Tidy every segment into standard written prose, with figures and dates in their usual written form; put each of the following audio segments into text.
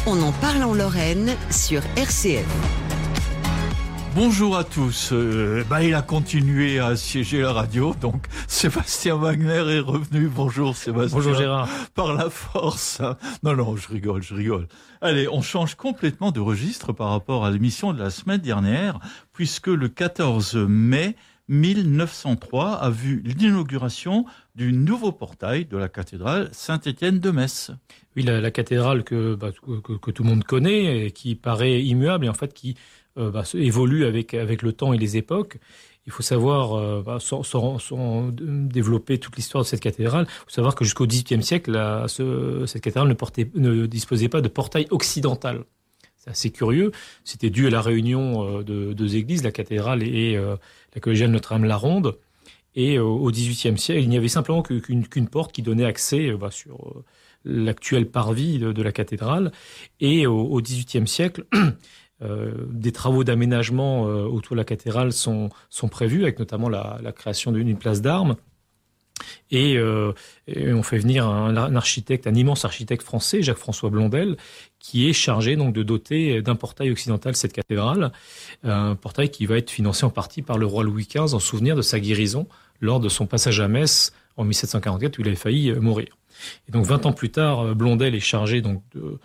On en parle en Lorraine sur RCF. Bonjour à tous. Il a continué à siéger la radio, donc Sébastien Wagner est revenu. Bonjour Sébastien. Bonjour Gérard. Par la force. Non, je rigole. Allez, on change complètement de registre par rapport à l'émission de la semaine dernière, puisque le 14 mai 1903 a vu l'inauguration du nouveau portail de la cathédrale Saint-Étienne de Metz. Oui, la cathédrale que tout le monde connaît et qui paraît immuable et en fait qui évolue avec le temps et les époques. Il faut savoir, sans développer toute l'histoire de cette cathédrale, il faut savoir que jusqu'au XVIIIe siècle, cette cathédrale ne disposait pas de portail occidental. C'est assez curieux. C'était dû à la réunion de deux églises, la cathédrale et la collégiale Notre-Dame-la-Ronde. Et au XVIIIe siècle, il n'y avait simplement qu'une porte qui donnait accès sur l'actuel parvis de la cathédrale. Et au XVIIIe siècle, des travaux d'aménagement autour de la cathédrale sont prévus, avec notamment la création d'une place d'armes. Et on fait venir un architecte, un immense architecte français, Jacques-François Blondel, qui est chargé donc de doter d'un portail occidental cette cathédrale, un portail qui va être financé en partie par le roi Louis XV en souvenir de sa guérison lors de son passage à Metz en 1744 où il avait failli mourir. Et donc 20 ans plus tard, Blondel est chargé donc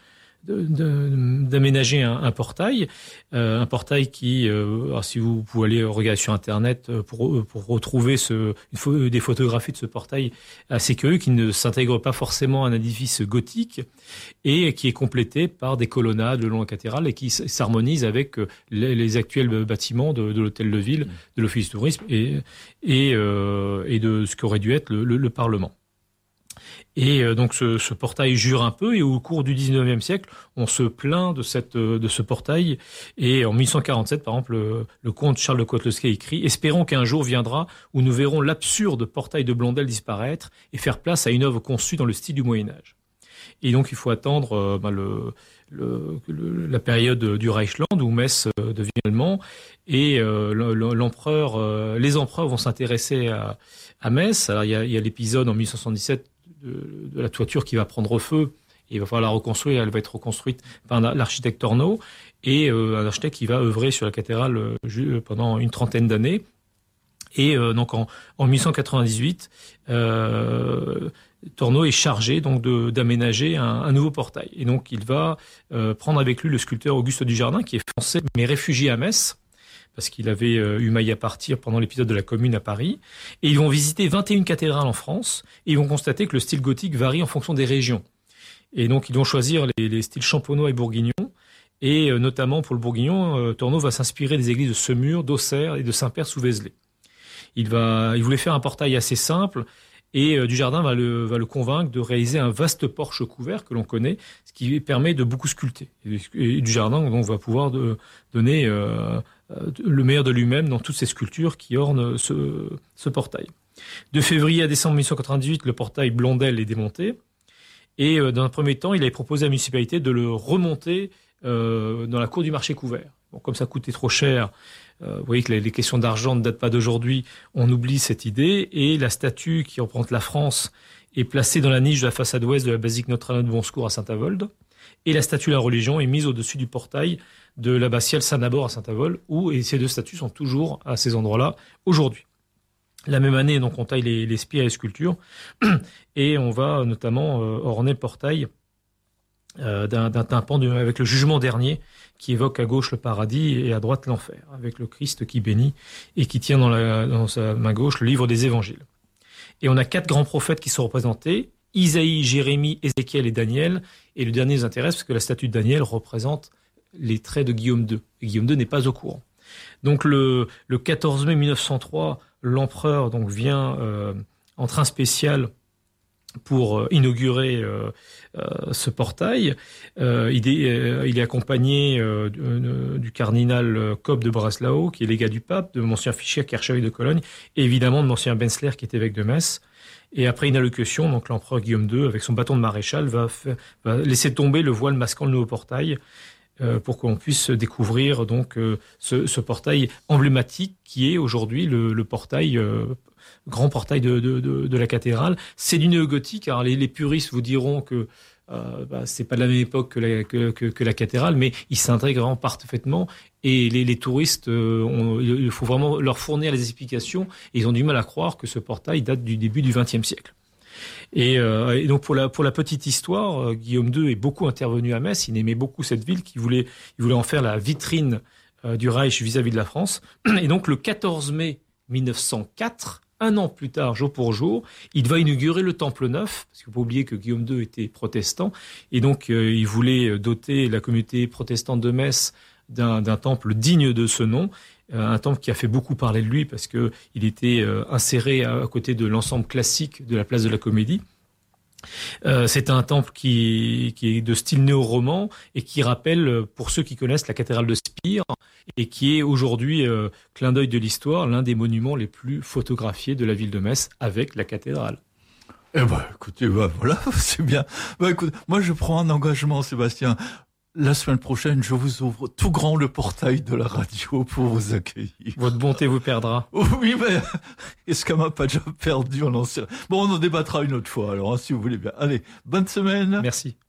d'aménager un portail qui, alors si vous pouvez aller regarder sur internet pour retrouver des photographies de ce portail assez curieux, qui ne s'intègre pas forcément à un édifice gothique et qui est complété par des colonnades le long de la cathédrale et qui s'harmonise avec les actuels bâtiments de l'hôtel de ville, de l'office du tourisme et de ce qu'aurait dû être le Parlement. Et donc ce portail jure un peu, et au cours du 19e siècle, on se plaint de ce portail. Et en 1847, par exemple, le comte Charles de Coëtlosquet écrit « Espérons qu'un jour viendra où nous verrons l'absurde portail de Blondel disparaître et faire place à une œuvre conçue dans le style du Moyen-Âge. » Et donc il faut attendre la période du Reichsland où Metz devient allemand, et les empereurs vont s'intéresser à Metz. Alors il y a l'épisode en 1877 de la toiture qui va prendre feu, et il va falloir la reconstruire. Elle va être reconstruite par l'architecte Torneau, et un architecte qui va œuvrer sur la cathédrale pendant une trentaine d'années. Et donc en 1898, Torneau est chargé donc d'aménager un nouveau portail. Et donc il va prendre avec lui le sculpteur Auguste Dujardin, qui est français mais réfugié à Metz, parce qu'il avait eu maille à partir pendant l'épisode de la Commune à Paris. Et ils vont visiter 21 cathédrales en France, et ils vont constater que le style gothique varie en fonction des régions. Et donc ils vont choisir les styles champenois et bourguignon, et notamment pour le bourguignon, Torneau va s'inspirer des églises de Semur, d'Auxerre et de Saint-Père sous Vézelay. Il voulait faire un portail assez simple, et Dujardin va le convaincre de réaliser un vaste porche couvert que l'on connaît, ce qui permet de beaucoup sculpter. Et Dujardin donc va pouvoir donner le meilleur de lui-même dans toutes ces sculptures qui ornent ce portail. De février à décembre 1898, le portail Blondel est démonté, et dans un premier temps, il avait proposé à la municipalité de le remonter dans la cour du marché couvert. Bon, comme ça coûtait trop cher, vous voyez que les questions d'argent ne datent pas d'aujourd'hui, on oublie cette idée, et la statue qui représente la France est placée dans la niche de la façade ouest de la basilique Notre-Dame de Bon Secours à Saint-Avold, et la statue de la religion est mise au-dessus du portail de l'abbatiale Saint-Nabor à Saint-Avold, et ces deux statues sont toujours à ces endroits-là aujourd'hui. La même année, donc, on taille les spires et les sculptures, et on va notamment orner le portail d'un tympan avec le jugement dernier, qui évoque à gauche le paradis et à droite l'enfer, avec le Christ qui bénit et qui tient dans sa main gauche le livre des évangiles. Et on a 4 grands prophètes qui sont représentés: Isaïe, Jérémie, Ézéchiel et Daniel. Et le dernier nous intéresse parce que la statue de Daniel représente les traits de Guillaume II. Et Guillaume II n'est pas au courant. Donc le 14 mai 1903, l'empereur donc vient en train spécial pour inaugurer ce portail. Il est accompagné du cardinal Cobb de Breslau, qui est légat du pape, de Monseigneur Fischer, qui est archevêque de Cologne, et évidemment de Monseigneur Benzler, qui est évêque de Metz. Et après une allocution, donc l'empereur Guillaume II, avec son bâton de maréchal, va laisser tomber le voile masquant le nouveau portail, pour qu'on puisse découvrir donc ce portail emblématique qui est aujourd'hui le portail, grand portail de la cathédrale. C'est du néo-gothique. Alors les puristes vous diront que c'est pas de la même époque que la cathédrale, mais il s'intègre vraiment parfaitement. Et les touristes, il faut vraiment leur fournir les explications. Et ils ont du mal à croire que ce portail date du début du XXe siècle. Et donc pour la petite histoire, Guillaume II est beaucoup intervenu à Metz. Il aimait beaucoup cette ville, il voulait en faire la vitrine du Reich vis-à-vis de la France. Et donc le 14 mai 1904, un an plus tard, jour pour jour, il va inaugurer le Temple Neuf, parce qu'il ne faut pas oublier que Guillaume II était protestant, et donc il voulait doter la communauté protestante de Metz d'un temple digne de ce nom, un temple qui a fait beaucoup parler de lui, parce qu'il était inséré à côté de l'ensemble classique de la place de la Comédie. C'est un temple qui est de style néo-roman et qui rappelle, pour ceux qui connaissent, la cathédrale de Spire et qui est aujourd'hui, clin d'œil de l'histoire, l'un des monuments les plus photographiés de la ville de Metz avec la cathédrale. Eh ben, écoutez, voilà, c'est bien. Écoute, moi je prends un engagement, Sébastien. La semaine prochaine, je vous ouvre tout grand le portail de la radio pour vous accueillir. Votre bonté vous perdra. Oui, mais est-ce qu'elle m'a pas déjà perdu? On en sait... Bon, on en débattra une autre fois, alors, hein, si vous voulez bien. Allez, bonne semaine. Merci.